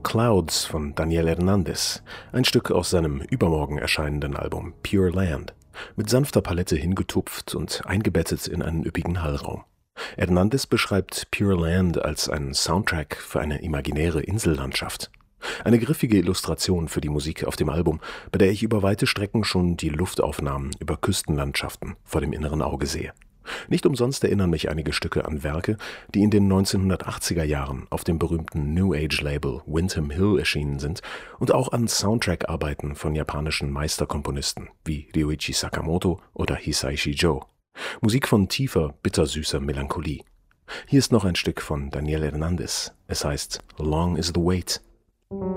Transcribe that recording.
Clouds von Daniel Hernandez, ein Stück aus seinem übermorgen erscheinenden Album Pure Land, mit sanfter Palette hingetupft und eingebettet in einen üppigen Hallraum. Hernandez beschreibt Pure Land als einen Soundtrack für eine imaginäre Insellandschaft. Eine griffige Illustration für die Musik auf dem Album, bei der ich über weite Strecken schon die Luftaufnahmen über Küstenlandschaften vor dem inneren Auge sehe. Nicht umsonst erinnern mich einige Stücke an Werke, die in den 1980er Jahren auf dem berühmten New Age-Label Windham Hill erschienen sind und auch an Soundtrack-Arbeiten von japanischen Meisterkomponisten wie Ryuichi Sakamoto oder Hisaishi Joe. Musik von tiefer, bittersüßer Melancholie. Hier ist noch ein Stück von Daniel Hernandez. Es heißt Long is the Wait.